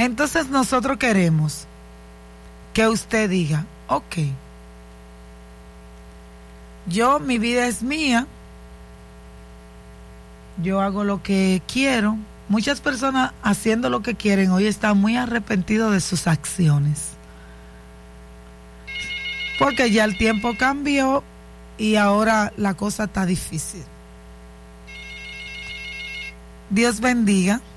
Entonces nosotros queremos que usted diga, ok, mi vida es mía, yo hago lo que quiero. Muchas personas haciendo lo que quieren hoy están muy arrepentidos de sus acciones, porque ya el tiempo cambió y ahora la cosa está difícil. Dios bendiga.